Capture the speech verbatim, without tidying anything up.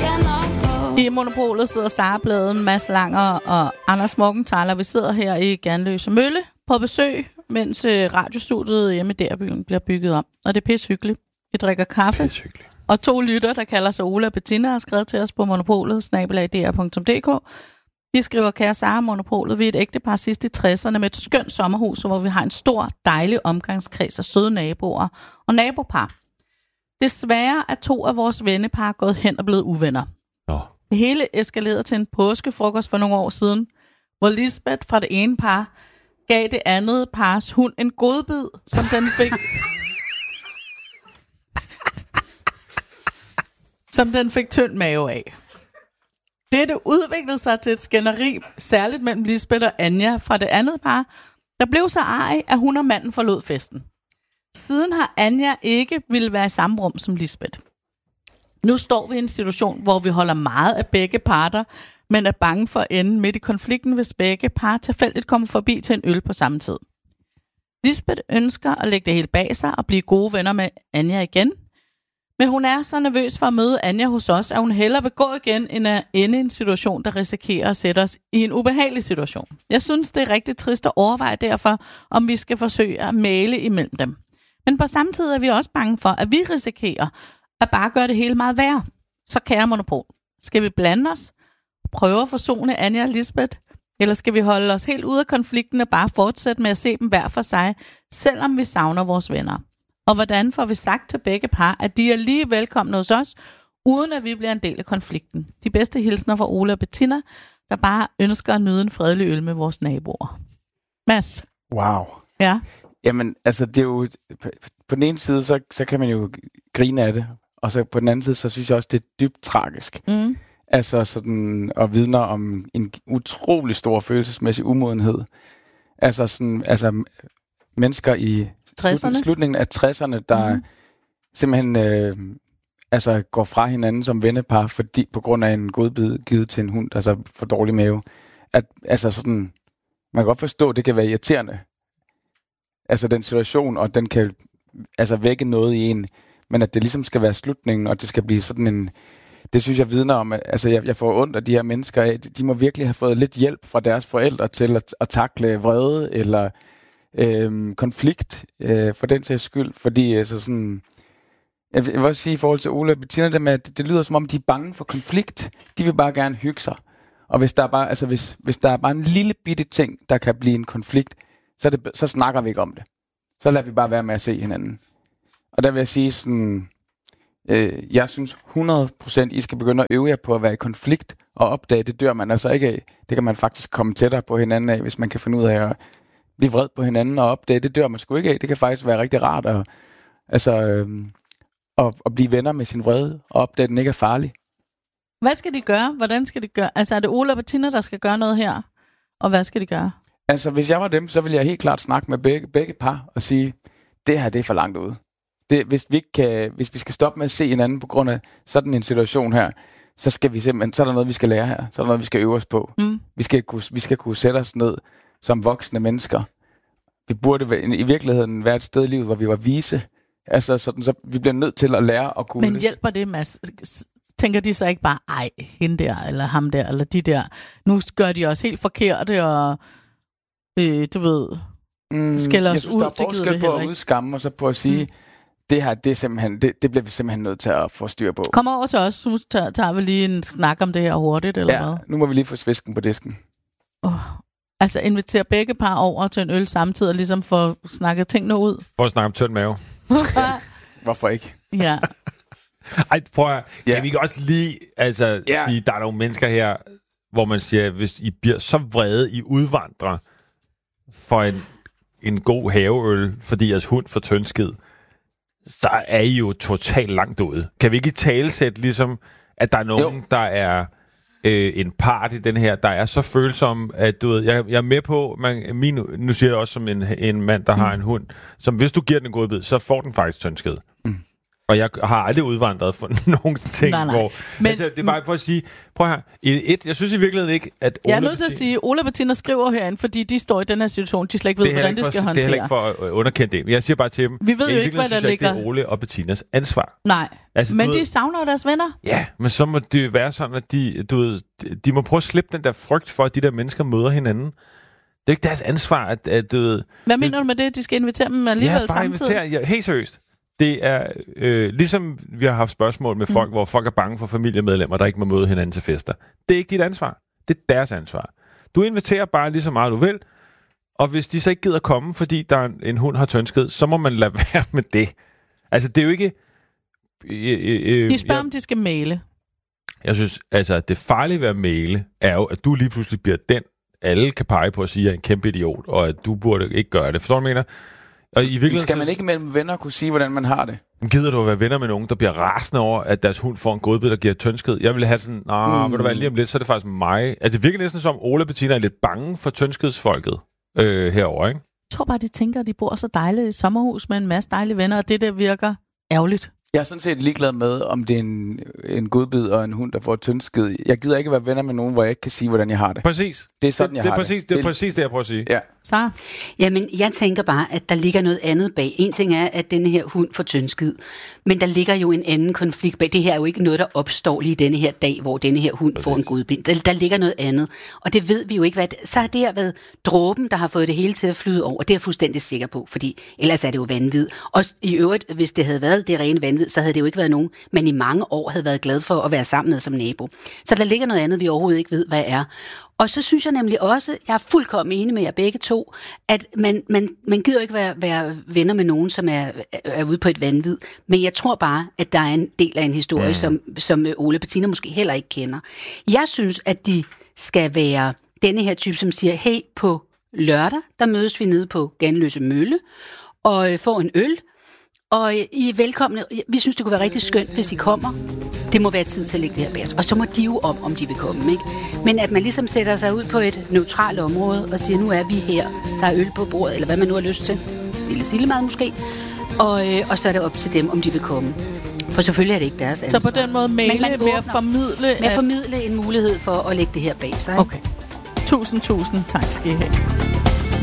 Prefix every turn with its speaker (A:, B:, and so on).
A: I Monopolet sidder Sara Bladen, Mads Langer og Anders Morgenthaler. Vi sidder her i Ganløse Mølle på besøg, mens radiostudiet hjemme i Derbyen bliver bygget om. Og det er pisse hyggeligt. Vi drikker kaffe. Og to lytter, der kalder sig Ola og Bettina, har skrevet til os på Monopolet, snabel-a d r punktum d k. De skriver, kære Sara, Monopolet, vi er et ægtepar sidst i tresserne med et skønt sommerhus, hvor vi har en stor, dejlig omgangskreds af søde naboer og nabopar. Desværre er to af vores vennepar gået hen og blevet uvenner.
B: Nå.
A: Det hele eskalerede til en påskefrokost for nogle år siden, hvor Lisbeth fra det ene par gav det andet pars hund en godbid, som den fik... som den fik tynd mave af. Dette udviklede sig til et skænderi, særligt mellem Lisbeth og Anja fra det andet par, der blev så arg, at hun og manden forlod festen. Siden har Anja ikke ville være i samme rum som Lisbeth. Nu står vi i en situation, hvor vi holder meget af begge parter, men er bange for at ende midt i konflikten, hvis begge par tilfældigt kommer forbi til en øl på samme tid. Lisbeth ønsker at lægge det hele bag sig og blive gode venner med Anja igen, men hun er så nervøs for at møde Anja hos os, at hun hellere vil gå igen, end at ende i en situation, der risikerer at sætte os i en ubehagelig situation. Jeg synes, det er rigtig trist at overveje derfor, om vi skal forsøge at mæle imellem dem. Men på samme tid er vi også bange for, at vi risikerer at bare gøre det hele meget værre. Så kære Monopol, skal vi blande os, prøve at forsone Anja og Lisbeth, eller skal vi holde os helt ude af konflikten og bare fortsætte med at se dem hver for sig, selvom vi savner vores venner? Og hvordan får vi sagt til begge par, at de er lige velkomne hos os, uden at vi bliver en del af konflikten? De bedste hilsner fra Ola og Bettina, der bare ønsker at nyde en fredelig øl med vores naboer. Mads?
C: Wow.
A: Ja?
C: Jamen, altså, det er jo... På den ene side, så, så kan man jo grine af det, og så på den anden side, så synes jeg også, det er dybt tragisk.
A: Mm.
C: Altså sådan, og vidner om en utrolig stor følelsesmæssig umodenhed. Altså sådan, altså mennesker i slut, slutningen af tresserne, der mm. simpelthen øh, altså går fra hinanden som vennepar, fordi på grund af en godbid givet til en hund, altså for dårlig mave. At, altså sådan, man kan godt forstå, at det kan være irriterende. Altså den situation, og den kan altså vække noget i en, men at det ligesom skal være slutningen, og det skal blive sådan en... Det synes jeg vidner om, at altså jeg, jeg får ondt af de her mennesker af. De må virkelig have fået lidt hjælp fra deres forældre til at, at takle vrede eller øhm, konflikt øh, for den sags skyld. Fordi altså sådan... Jeg vil også sige i forhold til Ola og Bettina, det, med, at det, det lyder som om, de er bange for konflikt. De vil bare gerne hygge sig. Og hvis der er bare, altså hvis, hvis der er bare en lille bitte ting, der kan blive en konflikt, så, det, så snakker vi ikke om det. Så lader vi bare være med at se hinanden. Og der vil jeg sige sådan... Øh, jeg synes hundrede procent, I skal begynde at øve jer på at være i konflikt og opdage, det dør man altså ikke af. Det kan man faktisk komme tættere på hinanden af, hvis man kan finde ud af at blive vred på hinanden og opdage, det dør man sgu ikke af. Det kan faktisk være rigtig rart at, altså, øh, at, at blive venner med sin vrede og opdage, at den ikke er farlig.
A: Hvad skal de gøre? Hvordan skal de gøre? Altså er det Ola og Bettina, der skal gøre noget her? Og hvad skal de gøre?
C: Altså hvis jeg var dem, så ville jeg helt klart snakke med begge, begge par og sige, det her det er for langt ude. Det, hvis, vi ikke kan, hvis vi skal stoppe med at se hinanden på grund af sådan en situation her, så skal vi simpelthen, så er der noget, vi skal lære her. Så er der noget, vi skal øve os på. Mm. Vi, skal kunne, vi skal kunne sætte os ned som voksne mennesker. Vi burde i virkeligheden være et sted i livet, hvor vi var vise. Altså, sådan, så vi bliver nødt til at lære at kunne...
A: Men hjælper det, Mads? Tænker de så ikke bare, ej, hende der, eller ham der, eller de der. Nu gør de også helt forkerte, og øh, du ved,
C: mm,
A: skælder os
C: jeg synes,
A: ud.
C: Der er forskel på at udskamme, og så på at sige... Mm. Det her, det, er simpelthen, det, det bliver vi simpelthen nødt til at få styr på.
A: Kom over til os, så tager, tager vi lige en snak om det her hurtigt, eller
C: ja,
A: hvad?
C: Nu må vi lige få svisken på disken.
A: Oh, altså invitere begge par over til en øl samtidig, og ligesom få snakket tingene ud.
B: Prøv at snakke om tynd mave.
C: Hvorfor ikke?
A: Ja.
B: Ej, prøv at, kan
C: ja.
B: vi ikke også lige altså,
C: ja.
B: sige, der er nogle mennesker her, hvor man siger, hvis I bliver så vrede, I udvandrer for en, en god haveøl, fordi jeres hund får tyndskid, så er I jo totalt langt ude. Kan vi ikke talesætte ligesom, at der er nogen, jo. der er øh, en part i den her, der er så følsom, at du ved, jeg, jeg er med på, man, min, nu siger jeg også som en, en mand, der mm. har en hund, som hvis du giver den en god bid, så får den faktisk tyndskid. Mm. Og jeg har aldrig udvandret for nogen ting,
A: nej, nej.
B: hvor... Men, altså, det er bare for at sige... Prøv her. Et, jeg synes i virkeligheden ikke, at...
A: Jeg er nødt til at sige, at Ole og Bettina skriver herinde, fordi de står i den her situation, de slet ikke ved, hvordan de skal
B: for,
A: håndtere.
B: Det er heller ikke for at underkende det. Jeg siger bare til dem...
A: Vi ved jo ikke, hvad der ligger...
B: Ikke, det er Ole og Bettinas ansvar.
A: Nej, altså, men
B: ved,
A: de savner deres venner.
B: Ja, men så må det være sådan, at de, du ved, de må prøve at slippe den der frygt for, at de der mennesker møder hinanden. Det er ikke deres ansvar, at... at du ved,
A: hvad mener du med det? De skal invitere dem alligevel
B: ja,
A: samtidig?
B: Ja, bare invitere. Ja, helt seriøst. Det er øh, ligesom vi har haft spørgsmål med folk, mm. hvor folk er bange for familiemedlemmer, der ikke må møde hinanden til fester. Det er ikke dit ansvar. Det er deres ansvar. Du inviterer bare lige så meget du vil, og hvis de så ikke gider komme, fordi der er en, en hund har tønsked, så må man lade være med det. Altså, det er jo ikke... Øh, øh,
A: de spørger,
B: jeg,
A: om de skal male.
B: Jeg synes, altså, det farlige ved at male er jo, at du lige pludselig bliver den, alle kan pege på at sige, at jeg er en kæmpe idiot, og at du burde ikke gøre det. Forstår du, hvad jeg mener? Og i
C: skal man ikke mellem venner kunne sige, hvordan man har det?
B: Gider du at være venner med nogen, der bliver rasende over, at deres hund får en godbid, der giver tønsked? Jeg vil have sådan, nej, mm. vil du være lige om lidt, så er det faktisk mig. Altså, det virker næsten som, Ole og Bettina er lidt bange for tønskedsfolket øh, herover, ikke?
A: Jeg tror bare, de tænker, at de bor så dejligt i et sommerhus med en masse dejlige venner, og det der virker ærgerligt.
C: Jeg er sådan set ligeglad med, om det er en, en godbid og en hund, der får tønsked. Jeg gider ikke være venner med nogen, hvor jeg ikke kan sige, hvordan jeg har det.
B: Præcis.
C: Det er sådan, jeg
B: det, det er
C: har
B: præcis,
C: det.
B: Det er præcis det, jeg prøver at sige.
C: Ja.
A: Så.
D: Jamen, jeg tænker bare, at der ligger noget andet bag. En ting er, at denne her hund får tønskid, men der ligger jo en anden konflikt bag. Det her er jo ikke noget, der opstår lige denne her dag, hvor denne her hund præcis. får en godbind. Der, der ligger noget andet, og det ved vi jo ikke, hvad det, så har det her været dråben, der har fået det hele til at flyde over. Det er jeg fuldstændig sikker på, fordi ellers er det jo vanvid. Og i øvrigt, hvis det havde været det rene vanvid, så havde det jo ikke været nogen, man i mange år havde været glad for at være sammen med som nabo. Så der ligger noget andet, vi overhovedet ikke ved, hvad er. Og så synes jeg nemlig også, jeg er fuldkommen enig med jer begge to, at man, man, man gider ikke være, være venner med nogen, som er, er ude på et vanvid. Men jeg tror bare, at der er en del af en historie, mm. som, som Ole og Bettina måske heller ikke kender. Jeg synes, at de skal være denne her type, som siger, hey, på lørdag, der mødes vi nede på Ganløse Mølle, og får en øl. Og I er velkomne. Vi synes, det kunne være rigtig skønt, hvis I kommer. Det må være tid til at lægge det her bag os. Og så må de jo om, om de vil komme, ikke? Men at man ligesom sætter sig ud på et neutralt område og siger, nu er vi her. Der er øl på bordet, eller hvad man nu har lyst til. Lille sillemad måske. Og, øh, og så er det op til dem, om de vil komme. For selvfølgelig er det ikke deres ansvar.
A: Så på den måde male med at formidle...
D: Med at formidle en mulighed for at lægge det her bag sig.
A: Okay. Tusind, tusind tak skal I have.